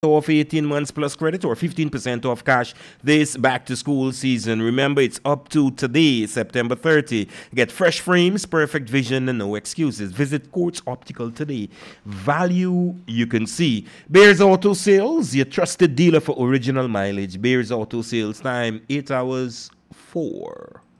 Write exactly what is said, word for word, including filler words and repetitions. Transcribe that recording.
off eighteen months plus credit or fifteen percent off cash this back to school season. Remember, it's up to today, September thirtieth. Get fresh frames, perfect vision, and no excuses. Visit Quartz Optical today. Value you can see. Bears Auto Sales, your trusted dealer for original mileage. Bears Auto Sales time, eight hours, four.